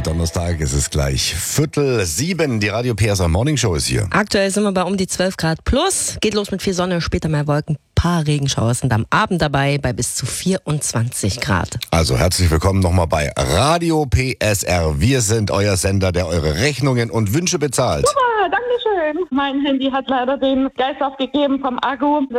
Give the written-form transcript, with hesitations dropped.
Donnerstag ist es gleich 6:45. Die Radio PSA Morning Show ist hier. Aktuell sind wir bei um die 12 Grad plus. Geht los mit viel Sonne, später mehr Wolken, paar Regenschauer sind am Abend dabei bei bis zu 24 Grad. Also herzlich willkommen nochmal bei Radio PSR. Wir sind euer Sender, der eure Rechnungen und Wünsche bezahlt. Super, danke schön. Mein Handy hat leider den Geist aufgegeben vom Akku.